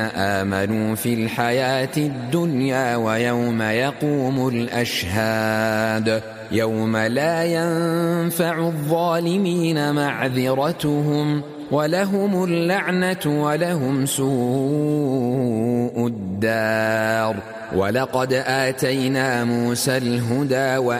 آمنوا في الحياة الدنيا ويوم يقوم الأشهاد يوم لا ينفع الظالمين معذرتهم ولهم اللعنة ولهم سوء الدار. ولقد آتينا موسى الهدى